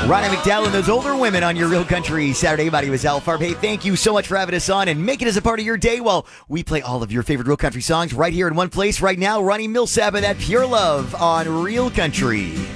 Ronnie McDowell and those older women on your Real Country Saturday. My name is Al Farb. Hey, thank you so much for having us on and making us a part of your day while we play all of your favorite Real Country songs right here in one place right now. Ronnie Millsap and that Pure Love on Real Country.